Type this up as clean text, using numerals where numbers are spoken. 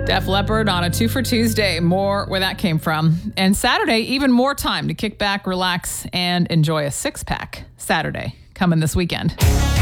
Def Leppard on a 2 for Tuesday. More where that came from. And Saturday, even more time to kick back, relax, and enjoy a six-pack Saturday coming this weekend.